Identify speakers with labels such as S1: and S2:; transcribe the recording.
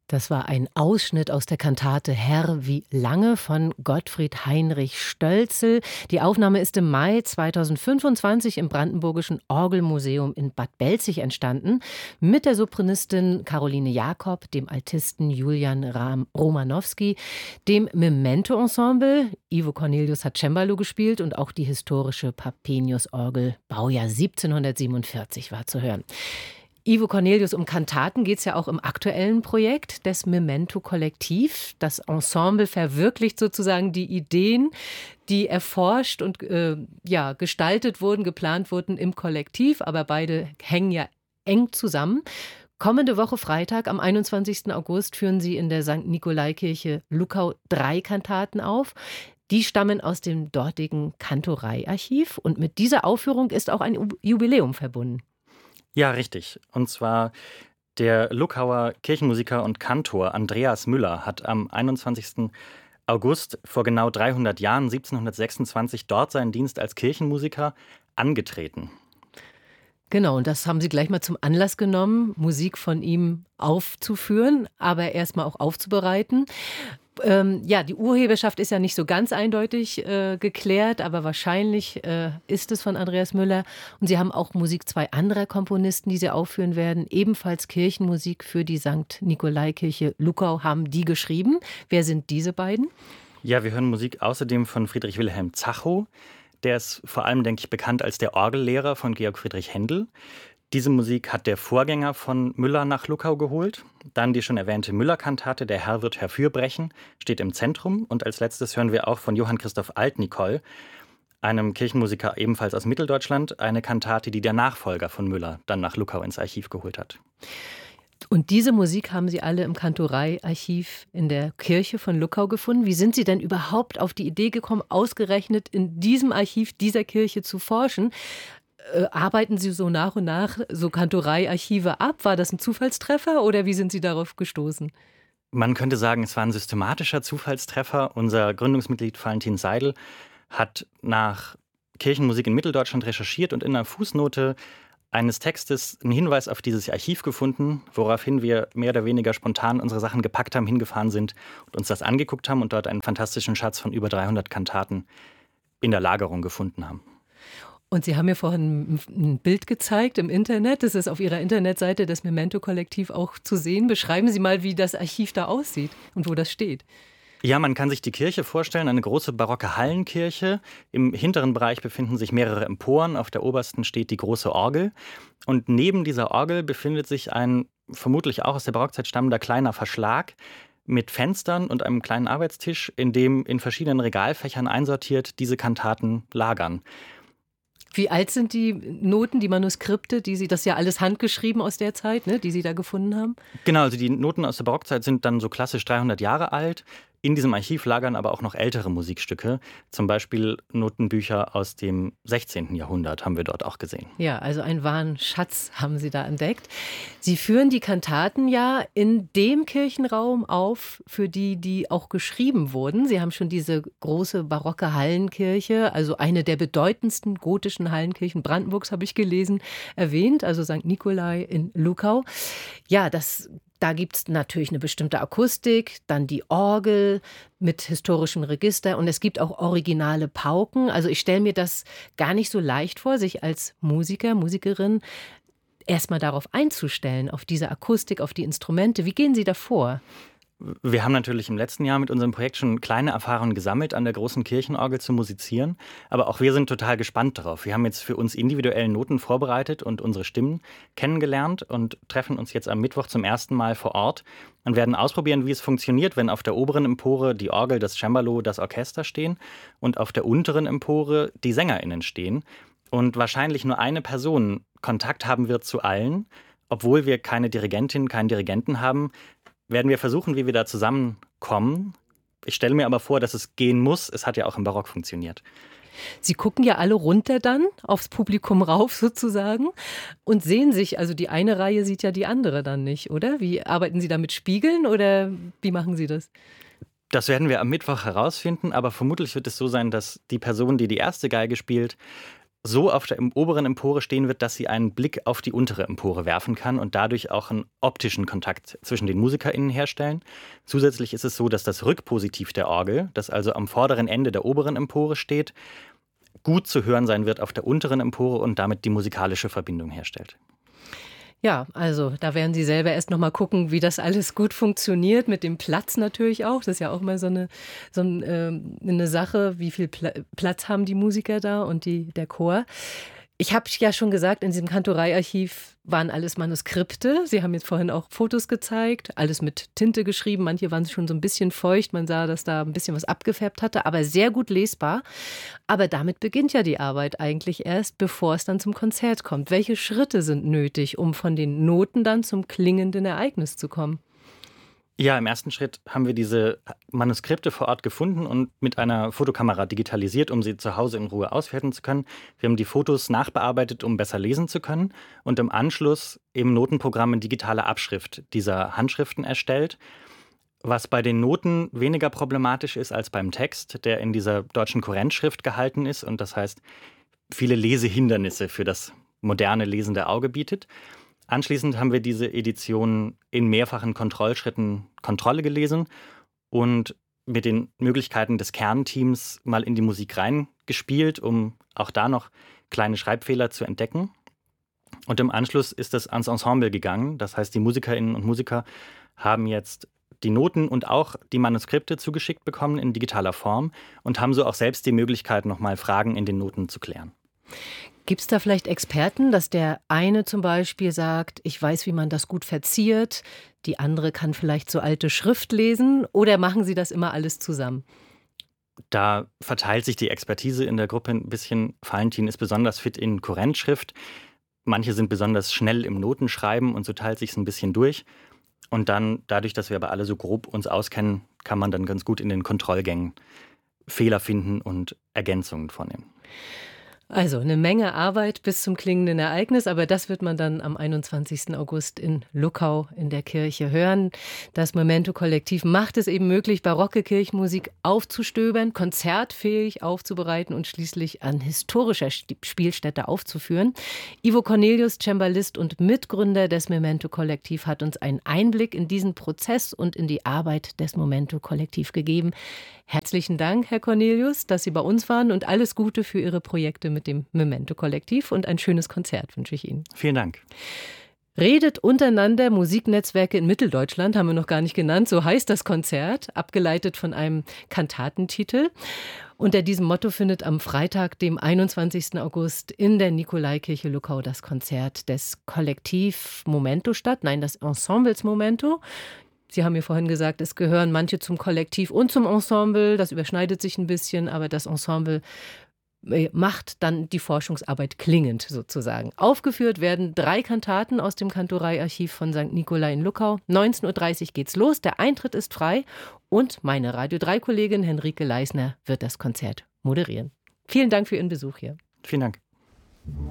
S1: Das war ein Ausschnitt aus der Kantate Herr, wie lange von Gottfried Heinrich Stölzel. Die Aufnahme ist im Mai 2025 im Brandenburgischen Orgelmuseum in Bad Belzig entstanden, mit der Sopranistin Caroline Jakob, dem Altisten Julian Romanowski, dem Memento-Ensemble. Ivo Cornelius hat Cembalo gespielt und auch die historische Papenius-Orgel, Baujahr 1747, war zu hören. Ivo Cornelius, um Kantaten geht es ja auch im aktuellen Projekt des Memento-Kollektiv. Das Ensemble verwirklicht sozusagen die Ideen, die erforscht und gestaltet wurden, geplant wurden im Kollektiv, aber beide hängen ja eng zusammen. Kommende Woche Freitag, am 21. August, führen Sie in der St. Nikolaikirche Luckau 3 Kantaten auf. Die stammen aus dem dortigen Kantorei-Archiv und mit dieser Aufführung ist auch ein Jubiläum verbunden.
S2: Ja, richtig. Und zwar der Luckauer Kirchenmusiker und Kantor Andreas Müller hat am 21. August vor genau 300 Jahren, 1726, dort seinen Dienst als Kirchenmusiker angetreten.
S1: Genau, und das haben Sie gleich mal zum Anlass genommen, Musik von ihm aufzuführen, aber erstmal auch aufzubereiten. Die Urheberschaft ist ja nicht so ganz eindeutig geklärt, aber wahrscheinlich ist es von Andreas Müller. Und Sie haben auch Musik 2 anderer Komponisten, die Sie aufführen werden. Ebenfalls Kirchenmusik für die St. Nikolaikirche Luckau haben die geschrieben. Wer sind diese beiden?
S2: Ja, wir hören Musik außerdem von Friedrich Wilhelm Zachow. Der ist vor allem, denke ich, bekannt als der Orgellehrer von Georg Friedrich Händel. Diese Musik hat der Vorgänger von Müller nach Luckau geholt. Dann die schon erwähnte Müller-Kantate Der Herr wird herfürbrechen steht im Zentrum. Und als letztes hören wir auch von Johann Christoph Alt-Nicol, einem Kirchenmusiker ebenfalls aus Mitteldeutschland, eine Kantate, die der Nachfolger von Müller dann nach Luckau ins Archiv geholt hat.
S1: Und diese Musik haben Sie alle im Kantorei-Archiv in der Kirche von Luckau gefunden. Wie sind Sie denn überhaupt auf die Idee gekommen, ausgerechnet in diesem Archiv dieser Kirche zu forschen? Arbeiten Sie so nach und nach so Kantorei-Archive ab? War das ein Zufallstreffer oder wie sind Sie darauf gestoßen?
S2: Man könnte sagen, es war ein systematischer Zufallstreffer. Unser Gründungsmitglied Valentin Seidel hat nach Kirchenmusik in Mitteldeutschland recherchiert und in einer Fußnote eines Textes einen Hinweis auf dieses Archiv gefunden, woraufhin wir mehr oder weniger spontan unsere Sachen gepackt haben, hingefahren sind und uns das angeguckt haben und dort einen fantastischen Schatz von über 300 Kantaten in der Lagerung gefunden haben.
S1: Und Sie haben mir vorhin ein Bild gezeigt im Internet. Das ist auf Ihrer Internetseite des Memento-Kollektiv auch zu sehen. Beschreiben Sie mal, wie das Archiv da aussieht und wo das steht.
S2: Ja, man kann sich die Kirche vorstellen, eine große barocke Hallenkirche. Im hinteren Bereich befinden sich mehrere Emporen, auf der obersten steht die große Orgel. Und neben dieser Orgel befindet sich ein vermutlich auch aus der Barockzeit stammender kleiner Verschlag mit Fenstern und einem kleinen Arbeitstisch, in dem in verschiedenen Regalfächern einsortiert diese Kantaten lagern.
S1: Wie alt sind die Noten, die Manuskripte, das ist ja alles handgeschrieben aus der Zeit, ne, die Sie da gefunden haben?
S2: Genau, also die Noten aus der Barockzeit sind dann so klassisch 300 Jahre alt. In diesem Archiv lagern aber auch noch ältere Musikstücke, zum Beispiel Notenbücher aus dem 16. Jahrhundert haben wir dort auch gesehen.
S1: Ja, also einen wahren Schatz haben Sie da entdeckt. Sie führen die Kantaten ja in dem Kirchenraum auf, für die auch geschrieben wurden. Sie haben schon diese große barocke Hallenkirche, also eine der bedeutendsten gotischen Hallenkirchen Brandenburgs, habe ich gelesen, erwähnt, also St. Nikolai in Luckau. Ja, da gibt es natürlich eine bestimmte Akustik, dann die Orgel mit historischem Register und es gibt auch originale Pauken. Also ich stelle mir das gar nicht so leicht vor, sich als Musiker, Musikerin erstmal darauf einzustellen, auf diese Akustik, auf die Instrumente. Wie gehen Sie da vor?
S2: Wir haben natürlich im letzten Jahr mit unserem Projekt schon kleine Erfahrungen gesammelt, an der großen Kirchenorgel zu musizieren. Aber auch wir sind total gespannt darauf. Wir haben jetzt für uns individuell Noten vorbereitet und unsere Stimmen kennengelernt und treffen uns jetzt am Mittwoch zum ersten Mal vor Ort und werden ausprobieren, wie es funktioniert, wenn auf der oberen Empore die Orgel, das Cembalo, das Orchester stehen und auf der unteren Empore die SängerInnen stehen. Und wahrscheinlich nur eine Person Kontakt haben wird zu allen, obwohl wir keine Dirigentin, keinen Dirigenten haben, werden wir versuchen, wie wir da zusammenkommen. Ich stelle mir aber vor, dass es gehen muss. Es hat ja auch im Barock funktioniert.
S1: Sie gucken ja alle runter dann aufs Publikum rauf sozusagen und sehen sich, also die eine Reihe sieht ja die andere dann nicht, oder? Wie arbeiten Sie da mit Spiegeln oder wie machen Sie das?
S2: Das werden wir am Mittwoch herausfinden, aber vermutlich wird es so sein, dass die Person, die die erste Geige spielt, so auf der oberen Empore stehen wird, dass sie einen Blick auf die untere Empore werfen kann und dadurch auch einen optischen Kontakt zwischen den MusikerInnen herstellen. Zusätzlich ist es so, dass das Rückpositiv der Orgel, das also am vorderen Ende der oberen Empore steht, gut zu hören sein wird auf der unteren Empore und damit die musikalische Verbindung herstellt.
S1: Ja, also da werden Sie selber erst noch mal gucken, wie das alles gut funktioniert, mit dem Platz natürlich auch. Das ist ja auch mal eine Sache, wie viel Platz haben die Musiker da und der Chor. Ich habe ja schon gesagt, in diesem Kantoreiarchiv waren alles Manuskripte. Sie haben jetzt vorhin auch Fotos gezeigt, alles mit Tinte geschrieben. Manche waren schon so ein bisschen feucht. Man sah, dass da ein bisschen was abgefärbt hatte, aber sehr gut lesbar. Aber damit beginnt ja die Arbeit eigentlich erst, bevor es dann zum Konzert kommt. Welche Schritte sind nötig, um von den Noten dann zum klingenden Ereignis zu kommen?
S2: Ja, im ersten Schritt haben wir diese Manuskripte vor Ort gefunden und mit einer Fotokamera digitalisiert, um sie zu Hause in Ruhe auswerten zu können. Wir haben die Fotos nachbearbeitet, um besser lesen zu können und im Anschluss im Notenprogramm eine digitale Abschrift dieser Handschriften erstellt. Was bei den Noten weniger problematisch ist als beim Text, der in dieser deutschen Kurrentschrift gehalten ist und das heißt, viele Lesehindernisse für das moderne lesende Auge bietet. Anschließend haben wir diese Edition in mehrfachen Kontrollschritten Kontrolle gelesen und mit den Möglichkeiten des Kernteams mal in die Musik reingespielt, um auch da noch kleine Schreibfehler zu entdecken. Und im Anschluss ist es ans Ensemble gegangen. Das heißt, die Musikerinnen und Musiker haben jetzt die Noten und auch die Manuskripte zugeschickt bekommen in digitaler Form und haben so auch selbst die Möglichkeit, nochmal Fragen in den Noten zu klären.
S1: Gibt es da vielleicht Experten, dass der eine zum Beispiel sagt, ich weiß, wie man das gut verziert, die andere kann vielleicht so alte Schrift lesen, oder machen Sie das immer alles zusammen?
S2: Da verteilt sich die Expertise in der Gruppe ein bisschen. Valentin ist besonders fit in Kurrentschrift. Manche sind besonders schnell im Notenschreiben und so teilt sich es ein bisschen durch. Und dann, dadurch, dass wir aber alle so grob uns auskennen, kann man dann ganz gut in den Kontrollgängen Fehler finden und Ergänzungen vornehmen.
S1: Also eine Menge Arbeit bis zum klingenden Ereignis, aber das wird man dann am 21. August in Luckau in der Kirche hören. Das Memento-Kollektiv macht es eben möglich, barocke Kirchenmusik aufzustöbern, konzertfähig aufzubereiten und schließlich an historischer Spielstätte aufzuführen. Ivo Cornelius, Cembalist und Mitgründer des Memento-Kollektiv, hat uns einen Einblick in diesen Prozess und in die Arbeit des Memento-Kollektiv gegeben. Herzlichen Dank, Herr Cornelius, dass Sie bei uns waren und alles Gute für Ihre Projekte mit dem Memento-Kollektiv und ein schönes Konzert wünsche ich Ihnen.
S2: Vielen Dank.
S1: Redet untereinander, Musiknetzwerke in Mitteldeutschland haben wir noch gar nicht genannt, so heißt das Konzert, abgeleitet von einem Kantatentitel. Unter diesem Motto findet am Freitag, dem 21. August in der Nikolaikirche Luckau das Konzert des Kollektiv Momento statt, nein, des Ensembles Momento. Sie haben mir vorhin gesagt, es gehören manche zum Kollektiv und zum Ensemble. Das überschneidet sich ein bisschen, aber das Ensemble macht dann die Forschungsarbeit klingend sozusagen. Aufgeführt werden 3 Kantaten aus dem Kantoreiarchiv von St. Nikolai in Luckau. 19:30 Uhr geht's los, der Eintritt ist frei und meine Radio 3-Kollegin Henrike Leisner wird das Konzert moderieren. Vielen Dank für Ihren Besuch hier.
S2: Vielen Dank.